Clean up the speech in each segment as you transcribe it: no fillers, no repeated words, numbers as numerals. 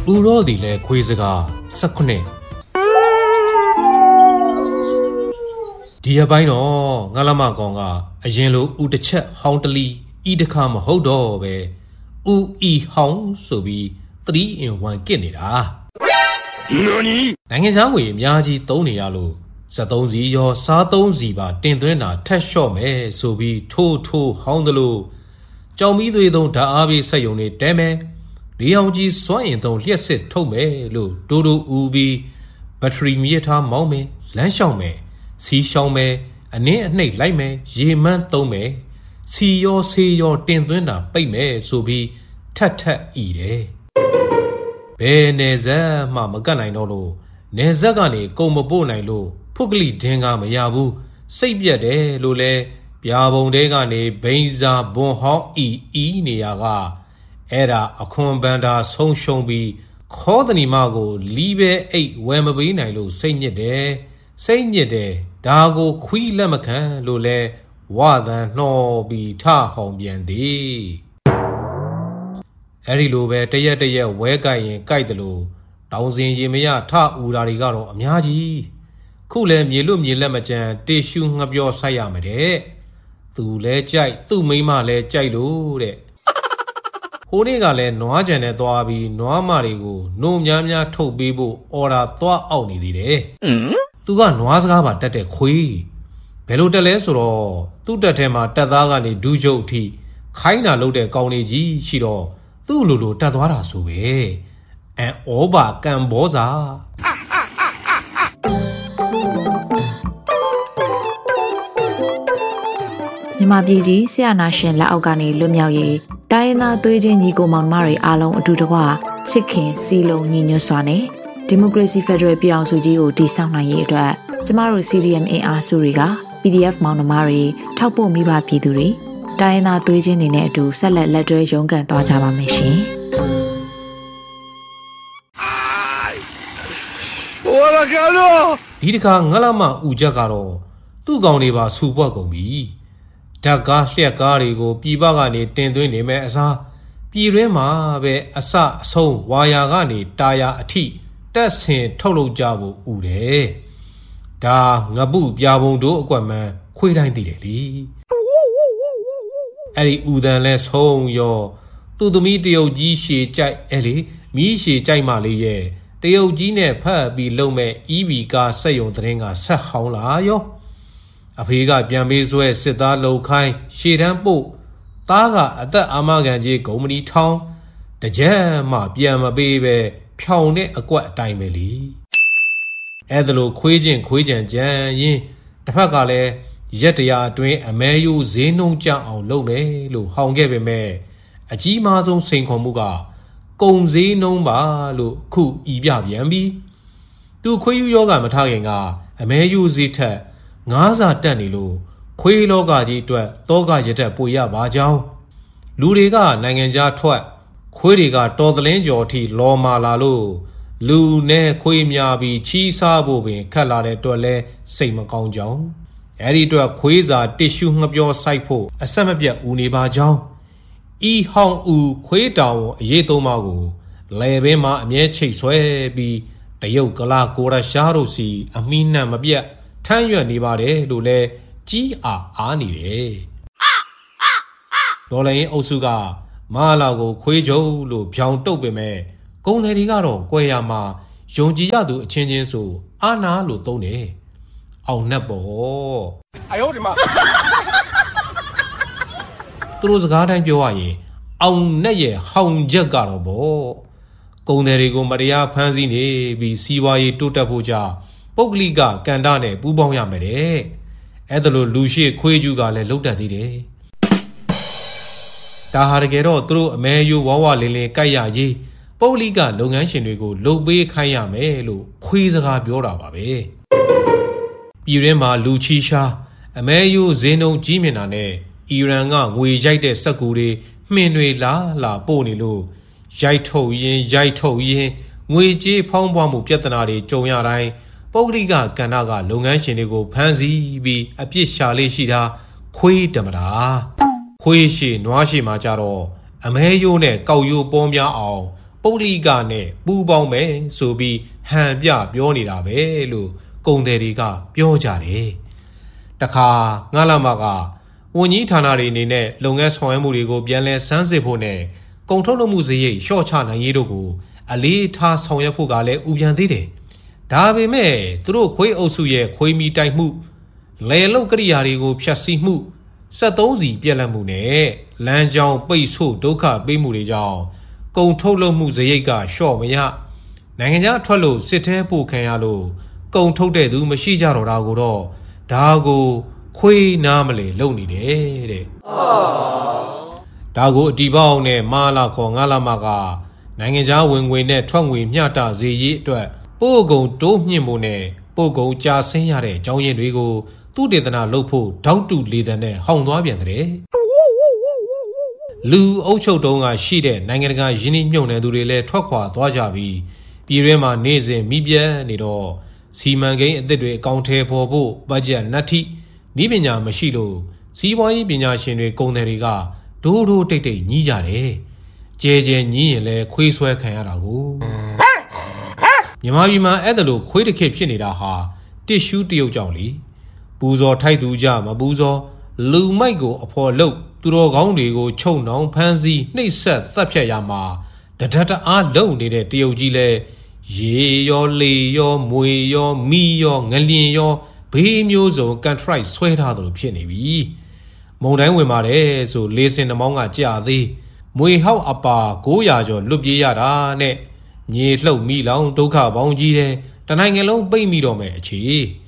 ဥရောသည်လည်းခွေးစကား19ဒီအပိုင်းတော့ငါလမကောင်ကအရင်လိုဥတစ်ချက်ဟောင်းတလီဤတခါမဟုတ်တော့ပဲဥဤဟောင်းဆိုပြီး3 in 1 ကစ်နေတာနိုင်ငံခြားငွေအများကြီးသုံးနေရလို့73စီရောစား3စီပါတင်သွင်းတာထက်လျှော့မယ်ဆိုပြီးထိုးဟောင်းတယ်လို့ကြောင်မီးသွေးသုံးဓာတ်အားပေးစက်ရုံတွေတဲမယ်လေအောင်ကြီးစွမ်းအင်သုံးလျှက်စစ်ထုတ်မယ်လို့တိုးဦးပြီးဘက်ထရီမြစ်ထားမောင်းမယ်လမ်းလျှောက်မယ်စီးရှောင်းမယ်အနည်းအနှိပ်လိုက်မယ်ရေမန်းသုံးမယ်စီရောဆေးရောတင်သွင်းတာပိတ်မယ်ဆိုပြီးထက်ဤတယ်ဘယ်နယ်ဇက်မှမကတ်နိုင်တော့လို့နယ်ဇက်ကနေကုန်မပို့နိုင်လို့ဖုတ်ကလိဒင်းကမရဘူးစိတ်ပြက်တယ်လို့လဲပြာပုံတဲကနေဘိန်းစာဘွန်ဟောင်းဤနေရာကအဲ့ဒါအခွန်ဘန်တာဆုံးရှုံးပြီးခေါ်တနီမကိုလီးပဲအိတ်ဝယ်မပေးနိုင်လို့စိတ်ညစ်တယ်ဒါကိုခွီးလက်မခံလို့လဲဝသန်နှောပြီးထဟောင်ပြန်သည်အဲ့ဒီလိုပဲတရက်ဝဲကြိုက်ရင်ကြိုက်တယ်လို့တောင်စင်ရေမရထဥတာတွေကတော့အများကြီးခုလဲမြေလွတ်မြေလက်မကြမ်းတေရှူငှပြောဆိုင်ရမယ်တဲ့သူလဲကြိုက်သူ့မိန်းမလဲကြိုက်လို့တဲ့ဟိုနေ့ကလည်းနွားကြံနဲ့သွားပြီးနွားမတွေကိုနှုံများထုတ်ပေးဖို့အော်ဒါသွားအောက်နေသေးတယ်သူကနွားစကားပါတက်တဲ့ခွေးဘယ်လိုတက်လဲဆိုတော့သူ့တက်ထဲမှာတက်သားကနေဒူးကျုပ်အထိခိုင်းတာလုပ်တဲ့ကောင်းလေးကြီးရှိတော့သူ့လိုတက်သွားတာဆိုပဲဩဘာကံဘောစာမြန်မာပြည်ကြီးဆရာနာရှင်လက်အောက်ကနေလွတ်မြောက်ရေးတိုင်းရင်းသားသွေးချင်းညီကိုမောင်နှမတွေအားလုံးအတူတကွချစ်ခင်စီလုံးညီညွတ်စွာနဲ့ဒီမိုကရေစီဖက်ဒရယ်ပြည်ထောင်စုကြီးကိုတည်ဆောက်နိုင်ရေးအတွက်ကျမတို့ CDM အင်အားစုတွေက PDF မောင်နှမတွေထောက်ပို့မိဘပြည်သူတွေတိုင်းရင်းသားသွေးချင်းတွေနဲ့အတူဆက်လက်တွဲရုန်းကန်သွားကြပါမယ်ရှင်ဒီတခါငလမဥချက်ကတော့သူ့ကောင်တွေပါစူပွက်ကုန်ပြီဓာတ်ကားလျှက်ကားတွေကိုပြည်ပကနေတင်သွင်းနေမဲ့အစားပြည်တွင်းမှာပဲအစအဆုံးဝါယာကနေတာယာအထိတက်ဆင်ထုတ်လုပ်ကြဖို့ဥတယ်ဒါငပုပြာပုံတို့အကွက်မှန်ခွေးတိုင်းသိတယ်လေအဲ့ဒီဥဒန်လဲဆုံးရောသူ့သမီးတရုတ်ကြီးရှည်ကြိုက်အဲ့လေမီးရှည်ကြိုက်မှလေးရဲ့တရုတ်ကြီးနဲ့ဖတ်ပြီးလုံမဲ့ EV ကားစက်ယုံသတင်းကဆက်ဟောင်းလာရောအဖေကပြန်ပေးဆွဲစစ်သားလှုပ်ခိုင်းရှေ့တန်းပို့သားကအသက်အာမခံကြီးဂုံမနီထောင်းတကြက်မှပြန်မပေးပဲဖြောင်တဲ့အကွက်အတိုင်းပဲလीအဲ့ဒါလို့ခွေးကြံကြံရင်တစ်ဖက်ကလည်းရက်တရာအတွင်းအမဲယိုးဈေးနှုံကြအောင်လုပ်မယ်လို့ဟောင်ခဲ့ပေမဲ့အကြီးမားဆုံးစိန်ခေါ်မှုကကုံဈေးနှုံပါလို့ခုဤပြပြန်ပြီးသူခွေးယူယောဂမထားခင်ကအမဲယိုးဈေးထက်ငါးစာတက်နေလို့ခွေးလောကကြီးအတွက်တောကရတက်ပွေရပါကြောင်းလူတွေကနိုင်ငံခြားထွက်ခွေးတွေကတော်သလင်းကျော်ထိလော်မာလာလို့လူနဲ့ခွေးများပြီးချီးစားဖို့ပင်ခက်လာတဲ့အတွက်လဲစိတ်မကောင်းကြောင်းအဲ့ဒီအတွက်ခွေးစာတစ်ရှူငှပြောစိုက်ဖို့အဆက်မပြတ်ဦးနေပါကြောင်းဤဟောင်းဦးခွေးတောင်အရေးသုံးပါးကိုလဲဘင်းမှာအမြဲချိတ်ဆွဲပြီးတရုတ်ကလာကိုရရှားတို့စီအမိနှံ့မပြတ်ထမ်းရွက်နေပါတယ်လို့လဲကြီးအားနေတယ်ဒေါ်လာရင်အုပ်စုကမလာကိုခွေးကြုံလို့ဖြောင်တုတ်ပေမဲ့ကုံတယ်တွေကတော့ကွဲရမှာယုံကြည်ရသူအချင်းချင်းဆိုအာနာလို့သုံးတယ်အောင်နှက်ပေါ့အယောဒီမှာသူတို့စကားတိုင်းပြောရရင်အောင်နှက်ရဲ့ဟောင်ချက်ကတော့ပေါ့ကုံတယ်တွေကိုမတရားဖမ်းဆီးနေပြီးစီးပွားရေးတိုးတက်ဖို့ကြပုဂ္ဂလိကကန္တနဲ့ပူးပေါင်းရမယ်တဲ့အဲ့ဒါလို့လူရှိခွေးကျူးကလည်းလှုပ်တတ်သေးတယ်ဒါဟာတကယ်တော့သူတို့အမဲယိုးဝဝလင်းကြိုက်ရရေးပုဂ္ဂလိကလုပ်ငန်းရှင်တွေကိုလှုပ်ပေးခိုင်းရမယ်လို့ခွေးစကားပြောတာပါပဲပြည်ရင်းမှာလူချီရှားအမဲယိုးဈေးနှုန်းကြီးမြင့်တာနဲ့အီရန်ကငွေရိုက်တဲ့စက်ကူတွေမှင်တွေလာပို့နေလို့ရိုက်ထုတ်ရင်းငွေကြေးဖောင်းပွားမှုပြဿနာတွေကြုံရတိုင်းပုဂ္ဂလိကကဏ္ဍကလုပ်ငန်းရှင်တွေကိုဖမ်းဆီးပြီးအပြစ်ရှာလေးရှိတာခွေးတမတာခွေးရှိနွားရှိမှာကြတော့အမဲယိုးနဲ့ကောက်ယိုးပေါများအောင်ပုတ်လီကနဲ့ပူပေါင်းမယ်ဆိုပြီးဟန်ပြပြောနေတာပဲလို့ကုန်တယ်တွေကပြောကြတယ်တခါငါလာမကဝန်ကြီးဌာနတွေအနေနဲ့လုပ်ငန်းဆောင်ရွက်မှုတွေကိုပြန်လည်စမ်းစစ်ဖို့နဲ့ကုန်ထုတ်လုပ်မှုစရိတ်လျှော့ချနိုင်ရေးတို့ကိုအလေးထားဆောင်ရွက်ဖို့ကလည်းဥပြန်သေးတယ်ဒါပေမဲ့သူတို့ခွေးအုပ်စုရဲ့ခွေးမီတိုက်မှုလယ်လုတ်ကရိယာတွေကိုဖျက်ဆီးမှု73စီပြက်လက်မှုနဲ့လမ်းကြောင်းပိတ်ဆို့ဒုက္ခပေးမှုတွေကြောင့်ကုန်ထုတ်လုပ်မှုစရိတ်ကလျှော့မရနိုင်ငံခြားထွက်လို့စစ်ထဲပို့ခံရလို့ကုန်ထုတ်တဲ့သူမရှိကြတော့တာကိုတော့ဒါကိုခွေးနားမလဲလုပ်နေတယ်တဲ့ဒါကိုအတီးပေါင်းနဲ့မာလာခေါ်ငါလာမကနိုင်ငံခြားဝင်ငွေနဲ့ထွက်ငွေမျှတစေရေးအတွက်ပို့ကုန်တိုးမြင့်ဖို့နဲ့ပို့ကုန်ကြာဆင်းရတဲ့အကြောင်းရင်းတွေကိုသူတေသနာလုပ်ဖို့တောက်တူလေတံနဲ့ဟောင်သွားပြန်တဲ့လူအုပ်ချုပ်တုံးကရှိတဲ့နိုင်ငံတကာယင်းနှိမ့်မြုံနယ်သူတွေလည်းထွက်ခွာသွားကြပြီးပြည်တွင်းမှာနေစဉ်မိပြတ်နေတော့စီမံကိန်းအသစ်တွေအကောင့်ထဲပေါ်ဖို့ဘတ်ဂျက်နတ်ထိဤပညာမရှိလို့စီးပွားရေးပညာရှင်တွေကုန်တယ်တွေကဒိုးဒိုးတိတ်တိတ်ညီးကြတယ်ကျဲကျဲညီးရင်လည်းခွေးဆွဲခံရတာကိုမြန်မာပြည်မှာအဲ့ဒါလို့ခွေးတစ်ခေတ်ဖြစ်နေတာဟာတစ်ရှူးတရုတ်ကြောင့်လीပူဇော်ထိုက်သူကြမပူဇော်လူမိုက်ကိုအဖော်လုပ်သူတော်ကောင်းတွေကိုချုံနှောင်ဖမ်းဆီးနှိပ်စက်သတ်ဖြတ်ရမှာတဒတ်တအားလုံနေတဲ့တရုတ်ကြီးလဲရေရောလေရောမွေရောမီရောငလျင်ရောဘေးမျိုးစုံကန်ထရိုက်ဆွဲထားသလိုဖြစ်နေပြီမုံတိုင်းဝင်ပါတယ်ဆိုလေးစင်နှမောင်းကကြာသေးမွေဟောက်အပါ900ကျော်လွတ်ပြေးရတာနဲ့မြေလှုပ်မိလောင်ဒုက္ခပေါင်းကြီးတဲ့တနိုင်ငံလုံးပိတ်မိတော့မယ်အခြေ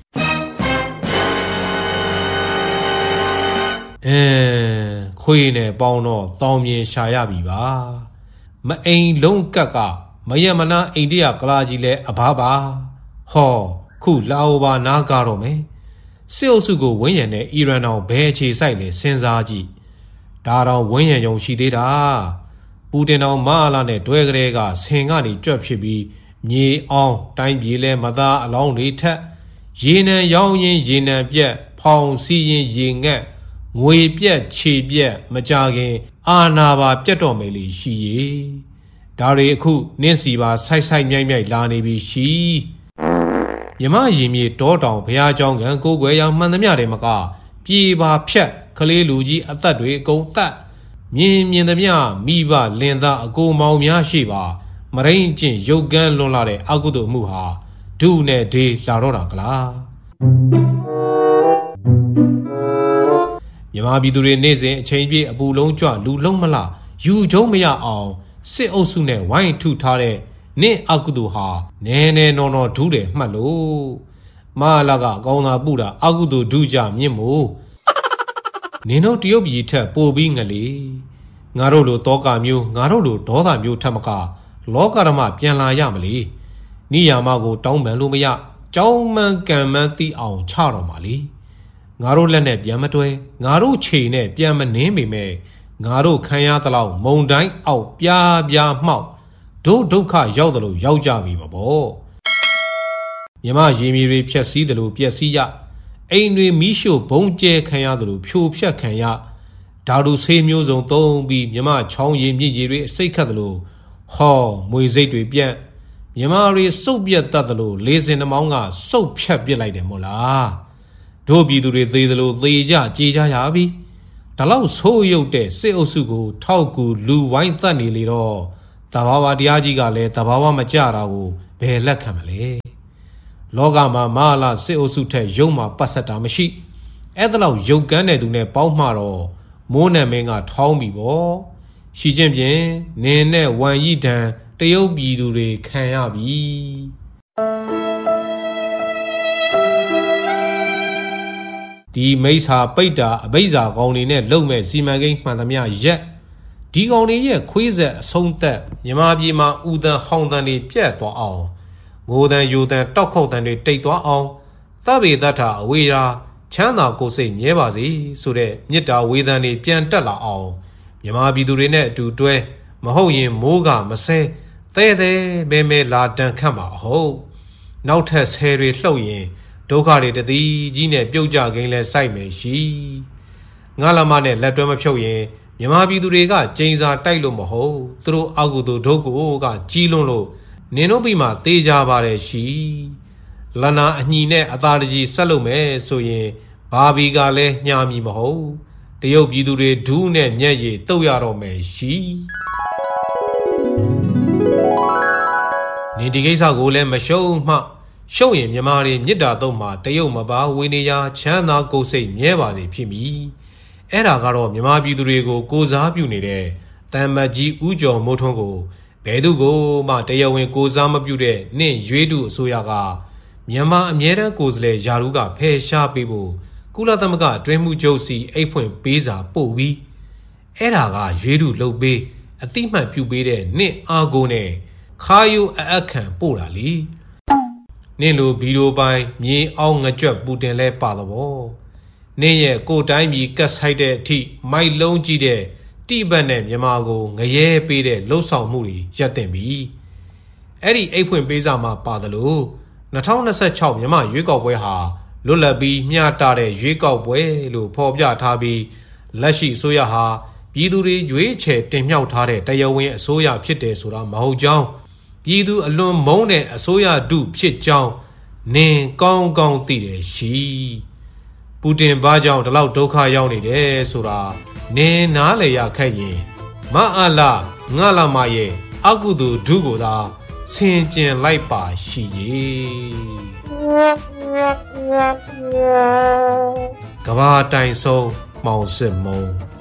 ခွေးနဲ့ပေါင်းတော့တောင်မြင်ရှာရပြီပါမအိမ်လုံးကက်ကမယမနာအိန္ဒိယကလာကြီးလဲအဘာပါဟောခုလာအိုပါနားကားတော့မယ်စစ်အုပ်စုကိုဝန်းရံတဲ့အီရန်အောင်ဘယ်အခြေစိုက်လဲစဉ်းစားကြည့်ဒါတော့ဝန်းရံရုံရှိသေးတာပူတင်တော်မဟာလာနဲ့တွဲကလေးကဆင်ကနေကြွက်ဖြစ်ပြီးမြေအောင်တိုင်းပြည်လဲမသားအလောင်းတွေထက်ရေနံရောင်းရင်ရေနံပြက်ဖောင်စီရင်ရေငက်ငွေပြက်ခြေပြက်မကြခင်အာနာပါပြတ်တော်မယ်လေရှိရေဒါတွေအခုနင့်စီပါဆိုက်မြိုက်လာနေပြီရှိမြမရင်မြေတောတောင်ဘုရားကျောင်းကကိုကွယ်ရောင်မှန်သမျှတွေမကပြေပါဖြတ်ကလေးလူကြီးအသက်တွေအကုန်သတ်မြင်သမျှမိဘလင်သားအကိုမောင်များရှိပါမရိန်ကျင့်ရုပ်ကန်းလွန်လာတဲ့အကုသိုလ်မှုဟာဒုနဲ့ဒေးလာတော့တာကလားမြမပြည်သူတွေနေ့စဉ်အချိန်ပြည့်အပူလုံးကြွလူလုံးမလားယူကျုံးမရအောင်စစ်အုပ်စုနဲ့ဝိုင်းထုထားတဲ့နင့်အကုသိုလ်ဟာနဲနော်ဒုတယ်မှတ်လို့မဟာလာကအကောင်းသာပူတာအကုသိုလ်ဒုကြမြင့်မို့နင်တို့တရုတ်ပြည်ထက်ပိုပြီးငလေငါတို့လိုတောကမျိုးငါတို့လိုဒေါသမျိုးထက်မကလောကဓမ္မပြန်လာရမလေနိယာမကိုတောင်းပန်လို့မရကြောင်းမှန်ကံမှန်သိအောင်ချတော့မှာလေငါတို့လက်နဲ့ပြန်မတွဲငါတို့ချိန်နဲ့ပြန်မနှင်းပေမဲ့ငါတို့ခံရသလောက်မုံတိုင်းအောက်ပြားမှောက်ဒုဒုက္ခရောက်တယ်လို့ရောက်ကြပြီမပေါ့မြမရေမြေတွေဖြက်စီးတယ်လို့ပျက်စီးရအိမ်တွေမီးရှို့ဘုံကျဲခံရတယ်လို့ဖြိုဖျက်ခံရဓာတုဆေးမျိုးစုံသုံးပြီးမြမချောင်းရည်မြစ်ရည်တွေအစိတ်ခတ်တယ်လို့ဟောမွေစိတ်တွေပြန့်မြမတွေစုပ်ပြတ်တတ်တယ်လို့လေးစင်နှမောင်းကစုပ်ဖြတ်ပစ်လိုက်တယ်မို့လားတို့ပြည်သူတွေသေးတယ်လို့သေကြကြေကြရပြီဒါလောက်ဆိုးရုပ်တဲ့စစ်အုပ်စုကိုထောက်ကူလူဝိုင်းသတ်နေလေတော့တဘာဝတရားကြီးကလည်းတဘာဝမကြတာကိုဘယ်လက်ခံမလဲလောကမှာမဟာလာစစ်အုပ်စုထက်ရုံမှာပတ်ဆက်တာမရှိအဲ့ဒါလောက်ရုပ်ကန်းတဲ့သူနဲ့ပေါင်းမှတော့မိုးနံမင်းကထောင်းပြီပေါ့ရှိချင်းဖြင့်နင်းနဲ့ဝမ်ရီတန်တရုတ်ပြည်သူတွေခံရပြီဒီမိစ္ဆာပိတ်တာအဘိဇာကောင်တွေနဲ့လုံမဲ့စီမံကိန်းမှန်သမျှရက်ဒီကောင်တွေရဲ့ခွေးဆက်အဆုံးသက်မြန်မာပြည်မှာဥဒန်ဟောင်းတန်တွေပြတ်သွားအောင်ငိုတန်ယူတန်တောက်ခေါက်တန်တွေတိတ်သွားအောင်သဗ္ဗေတ္ထအဝေရာချမ်းသာကိုယ်စိတ်မြဲပါစေဆိုတဲ့မေတ္တာဝေဒန်တွေပြန်တက်လာအောင်မြန်မာပြည်သူတွေနဲ့အတူတွဲမဟုတ်ရင်မိုးကမဆဲတဲမဲလာတန်ခတ်မှာအဟုတ်နောက်ထပ်ဆဲတွေလှုပ်ရင်ဒုက္ခတွေတတိကြီးနဲ့ပြုတ်ကြကိန်းလဲစိုက်မယ်ရှိငါလာမနဲ့လက်တွဲမဖြုတ်ရင်မြန်မာပြည်သူတွေကကျိန်စာတိုက်လို့မဟုတ်သူတို့အောက်ကိုဒုက္ကိုကကြီးလွန်းလို့နင်တို့ပြီမှတေးကြပါတယ်ရှိလနာအညီနဲ့အသာတကြီးဆက်လုပ်မယ်ဆိုရင်ဘာဘီကလည်းညှာမီမဟုတ်တရုတ်ပြည်သူတွေဒူးနဲ့မျက်ရည်တုတ်ရတော့မယ်ရှိနေဒီကိစ္စကိုလည်းမရှုံးမှရှုံးရင်မြန်မာတွေမြစ်တာတော့မှတရုတ်မပါဝေနေရချမ်းသာကိုယ်စိတ်မြဲပါစေဖြစ်မည်အဲ့ဒါကတော့မြန်မာပြည်သူတွေကိုကိုစားပြုနေတဲ့တမ်မတ်ကြီးဦးကျော်မိုးထွန်းကိုဘယ်သူကိုမှတရားဝင်ကိုစားမပြုတဲ့နှင့်ရွေးတုအစိုးရကမြန်မာအမြဲတမ်းကိုယ်စားလှယ်ယာရုကဖယ်ရှားပေးဖို့ကုလသမဂ္ဂအတွင်းမှုချုပ်စီအိတ်ဖွင့်ပေးစာပို့ပြီးအဲ့ဒါကရွေးတုလုပ်ပေးအတိမတ်ပြုပေးတဲ့နှင့်အာကိုနဲ့ခါယိုအအခန့်ပို့တာလေနင့်လိုဗီဒီယိုပိုင်းမြေအောင်ငကြွက်ပူတင်လဲပါတော့ဗောနင့်ရဲ့ကိုတိုင်းပြည်ကတ်ဆိုင်တဲ့အထိမိုက်လုံးကြည့်တဲ့တိဘက်နဲ့မြန်မာကိုငရဲပေးတဲ့လှုပ်ဆောင်မှုတွေရပ်တင်ပြီအဲ့ဒီအိတ်ဖွင့်ပေးစာမှာပါသလို2026မြန်မာရွေးကောက်ပွဲဟာလွတ်လပ်ပြီးမျှတတဲ့ရွေးကောက်ပွဲလို့ဖော်ပြထားပြီးလက်ရှိအစိုးရဟာပြည်သူတွေရွေးချယ်တင်မြှောက်ထားတဲ့တရားဝင်အစိုးရဖြစ်တယ်ဆိုတာမဟုတ်ကြောင်းပြည်သူအလွန်မုန်းတဲ့အစိုးရဒုဖြစ်ကြောင်းနင်ကောင်းကောင်းသိတယ်ရှိပူတင်ဘာကြောင့်ဒီလောက်ဒုက္ခရောက်နေတယ်ဆိုတာနင်နားလေရခက်ရင်မအားလာငါလာမရဲ့အကုသိုလ်ဒုကိုသာဆင်ကျင်လိုက်ပါရှိရေကဘာတိုင်ဆုံးမောင်စစ်မုံ